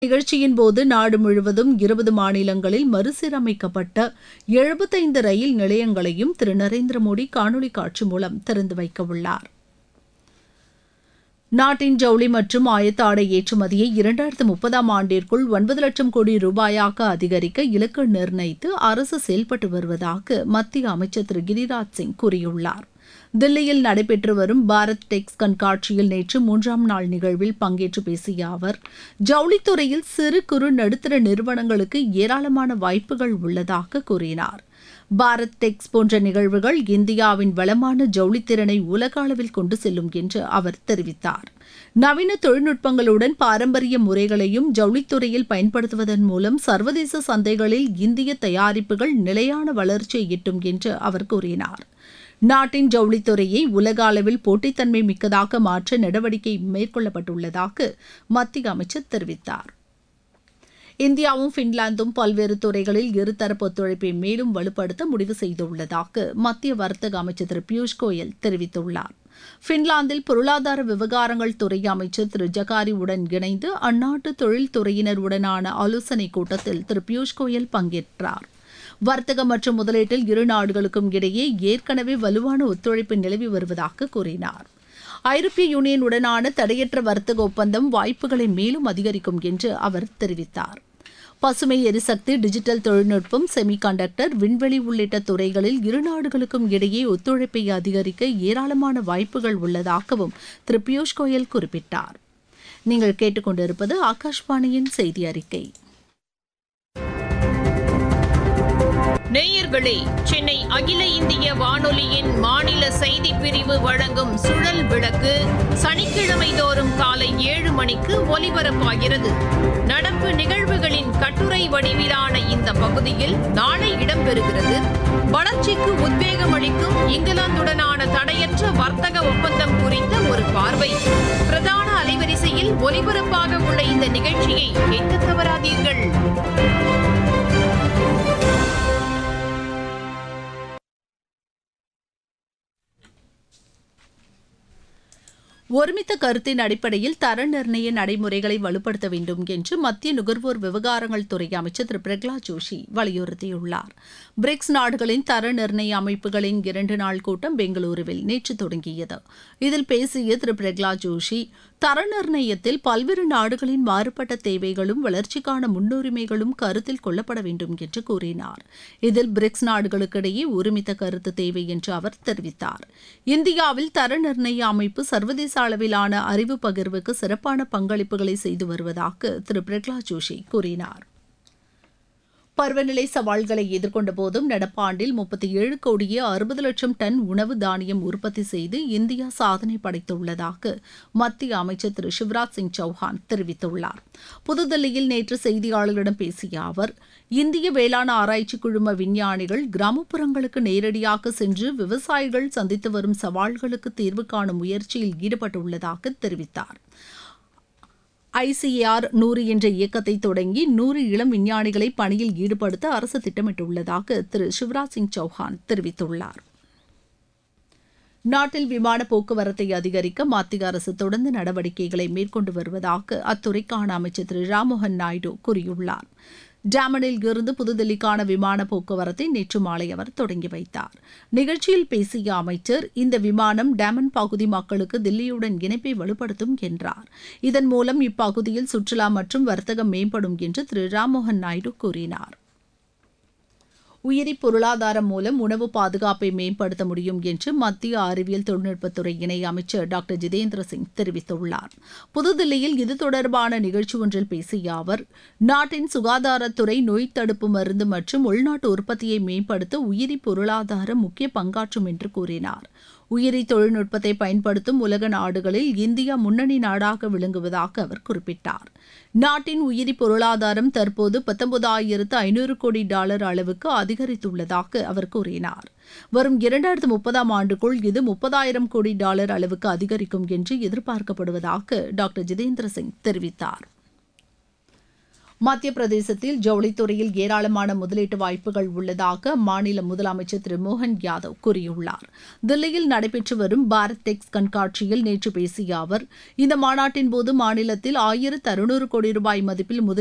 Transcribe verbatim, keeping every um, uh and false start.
நிகழ்ச்சியின் போது நாடு முழுவதும் இருபது மாநிலங்களில் மறுசீரமைக்கப்பட்ட எழுபத்தைந்து ரயில் நிலையங்களையும் திரு நரேந்திர மோடி காணொலி காட்சி மூலம் திறந்து வைக்கவுள்ளார். நாட்டின் ஜவுளி மற்றும் ஆயத்த ஆடை ஏற்றுமதியை இரண்டாயிரத்து முப்பதாம் ஆண்டிற்குள் ஒன்பது லட்சம் கோடி ரூபாயாக அதிகரிக்க இலக்கு நிர்ணயித்து அரசு செயல்பட்டு வருவதாக மத்திய அமைச்சர் திரு கிரிராஜ் சிங் கூறியுள்ளார். தில்லியில் நடைபெற்று வரும் பாரத் டெக்ஸ் கண்காட்சியில் நேற்று மூன்றாம் நாள் நிகழ்வில் பங்கேற்று பேசிய அவர், ஜவுளித்துறையில் சிறு குறு நடுத்தர நிறுவனங்களுக்கு ஏராளமான வாய்ப்புகள் உள்ளதாக கூறினார். பாரத் டெக்ஸ் போன்ற நிகழ்வுகள் இந்தியாவின் வளமான ஜவுளித்திறனை உலக அளவில் கொண்டு செல்லும் என்று அவர் தெரிவித்தார். நவீன தொழில்நுட்பங்களுடன் பாரம்பரிய முறைகளையும் ஜவுளித்துறையில் பயன்படுத்துவதன் மூலம் சர்வதேச சந்தைகளில் இந்திய தயாரிப்புகள் நிலையான வளர்ச்சியை எட்டும் என்று அவர் கூறினார். நாட்டின் ஜவுளித்துறையை உலக அளவில் போட்டித்தன்மை மிக்கதாக மாற்ற நடவடிக்கை மேற்கொள்ளப்பட்டுள்ளதாக மத்திய அமைச்சர் தெரிவித்தார். இந்தியாவும் பின்லாந்தும் பல்வேறு துறைகளில் இருதரப்பு ஒத்துழைப்பை மேலும் வலுப்படுத்த முடிவு செய்துள்ளதாக மத்திய வர்த்தக அமைச்சர் திரு பியூஷ் கோயல் தெரிவித்துள்ளார். பின்லாந்தில் பொருளாதார விவகாரங்கள் துறை அமைச்சர் திரு ஜகாரி உடன் இணைந்து அந்நாட்டு தொழில்துறையினருடனான ஆலோசனைக் கூட்டத்தில் திரு பியூஷ் கோயல் பங்கேற்றார். வர்த்தகம் மற்றும் முதலீட்டில் இரு நாடுகளுக்கும் இடையே ஏற்கனவே வலுவான ஒத்துழைப்பு நிலவி வருவதாக கூறினார். ஐரோப்பிய யூனியனுடனான தடையற்ற வர்த்தக ஒப்பந்தம் வாய்ப்புகளை மேலும் அதிகரிக்கும் என்று அவர் தெரிவித்தார். பசுமை எரிசக்தி, டிஜிட்டல் தொழில்நுட்பம், செமி கண்டக்டர், விண்வெளி உள்ளிட்ட துறைகளில் இரு நாடுகளுக்கும் இடையே ஒத்துழைப்பை அதிகரிக்க ஏராளமான வாய்ப்புகள் உள்ளதாகவும் திரு பியூஷ் கோயல் குறிப்பிட்டார். நீங்கள் கேட்டுக்கொண்டிருப்பது ஆகாஷ்வாணியின் செய்தி அறிக்கை. நேயர்களே, சென்னை அகில இந்திய வானொலியின் மாநில செய்திப் பிரிவு வழங்கும் சுழல் விளக்கு சனிக்கிழமை தோறும் காலை ஏழு மணிக்கு ஒலிபரப்பாகிறது. நடப்பு நிகழ்வுகளின் கட்டுரை வடிவிலான இந்த பகுதியில் நாளை இடம்பெறுகிறது. வளர்ச்சிக்கு உத்வேகம் அளிக்கும் இங்கிலாந்துடனான தடையற்ற வர்த்தக ஒப்பந்தம் குறித்த ஒரு பார்வை. பிரதான அலைவரிசையில் ஒலிபரப்பாக உள்ள இந்த நிகழ்ச்சியை கேட்க தவறாதீர்கள். ஒருமித்த கருத்தின் அடிப்படையில் தர நிர்ணய நடைமுறைகளை வலுப்படுத்த வேண்டும் என்று மத்திய நுகர்வோர் விவகாரங்கள் துறை அமைச்சர் திரு பிரகலாத் ஜோஷி வலியுறுத்தியுள்ளார். பிரிக்ஸ் நாடுகளின் தர நிர்ணய அமைப்புகளின் இரண்டு நாள் கூட்டம் பெங்களூருவில் நேற்று தொடங்கியது. இதில் பேசிய திரு பிரகலாத் ஜோஷி, தர நிர்ணயத்தில் பல்வேறு நாடுகளின் மாறுபட்ட தேவைகளும் வளர்ச்சிக்கான முன்னுரிமைகளும் கருத்தில் கொள்ளப்பட வேண்டும் என்று கூறினார். இதில் பிரிக்ஸ் நாடுகளுக்கிடையே ஒருமித்த கருத்து தேவை என்று அவர் தெரிவித்தார். இந்தியாவில் தர நிர்ணய அமைப்பு சர்வதேச அளவிலான அறிவு பகிர்வுக்கு சிறப்பான பங்களிப்புகளை செய்து வருவதாக திரு பிரகலாத் ஜோஷி கூறினார். பருவநிலை சவால்களை எதிர்கொண்ட போதும் நடப்பாண்டில் முப்பத்தி ஏழு கோடியே அறுபது லட்சம் டன் உணவு தானியம் உற்பத்தி செய்து இந்தியா சாதனை படைத்துள்ளதாக மத்திய அமைச்சர் திரு சிவராஜ் சிங் சௌஹான் தெரிவித்துள்ளார். புதுதில்லியில் நேற்று செய்தியாளர்களிடம் பேசிய அவர், இந்திய வேளாண் ஆராய்ச்சி குழும விஞ்ஞானிகள் கிராமப்புறங்களுக்கு நேரடியாக சென்று விவசாயிகள் சந்தித்து வரும் சவால்களுக்கு தீர்வு காணும் முயற்சியில் ஈடுபட்டுள்ளதாக தெரிவித்தார். ஐசிஏஆர் நூறு என்ற இயக்கத்தை தொடங்கி நூறு இளம் விஞ்ஞானிகளை பணியில் ஈடுபடுத்த அரசு திட்டமிட்டுள்ளதாக திரு சிவராஜ் சிங் சௌஹான் தெரிவித்துள்ளார். நாட்டில் விமான போக்குவரத்தை அதிகரிக்க மத்திய அரசு தொடர்ந்து நடவடிக்கைகளை மேற்கொண்டு வருவதாக அத்துறைக்கான அமைச்சர் திரு ராம்மோகன் நாயுடு கூறியுள்ளார். டாமனில் இருந்து புதுதில்லிக்கான விமான போக்குவரத்தை நேற்று மாலை அவர் தொடங்கி வைத்தார். நிகழ்ச்சியில் பேசிய அமைச்சர், இந்த விமானம் டாமன் பகுதி மக்களுக்கு தில்லியுடன் இணைப்பை வலுப்படுத்தும் என்றார். இதன் மூலம் இப்பகுதியில் சுற்றுலா மற்றும் வர்த்தகம் மேம்படும் என்று திரு ராம்மோகன் நாயுடு கூறினார். உயிரி பொருளாதாரம் மூலம் உணவு பாதுகாப்பை மேம்படுத்த முடியும் என்று மத்திய அறிவியல் தொழில்நுட்பத்துறை இணை அமைச்சர் டாக்டர் ஜிதேந்திர சிங் தெரிவித்துள்ளார். புதுதில்லியில் இது தொடர்பான நிகழ்ச்சி ஒன்றில் பேசிய அவர், நாட்டின் சுகாதாரத்துறை நோய் தடுப்பு மருந்து மற்றும் உள்நாட்டு உற்பத்தியை மேம்படுத்த உயிரி பொருளாதாரம் முக்கிய பங்காற்றும் என்று கூறினார். உயிரி தொழில்நுட்பத்தை பயன்படுத்தும் உலக நாடுகளில் இந்தியா முன்னணி நாடாக விளங்குவதாக அவர் குறிப்பிட்டார். நாட்டின் உயிரி பொருளாதாரம் தற்போது பத்தொன்பதாயிரத்து ஐநூறு கோடி டாலர் அளவுக்கு அதிகரித்துள்ளதாக அவர் கூறினார். வரும் இரண்டாயிரத்து முப்பதாம் ஆண்டுக்குள் இது முப்பதாயிரம் கோடி டாலர் அளவுக்கு அதிகரிக்கும் என்று எதிர்பார்க்கப்படுவதாக டாக்டர் ஜிதேந்திர சிங் தெரிவித்தார். மத்திய பிரதேசத்தில் ஜவுளித்துறையில் ஏராளமான முதலீட்டு வாய்ப்புகள் உள்ளதாக அம்மாநில முதலமைச்சர் திரு மோகன் யாதவ் கூறியுள்ளார். தில்லியில் நடைபெற்று வரும் பாரத் டெக்ஸ் கண்காட்சியில் நேற்று பேசிய அவர், இந்த மாநாட்டின்போது மாநிலத்தில் ஆயிரத்து அறுநூறு கோடி ரூபாய் மதிப்பில் முதலீடு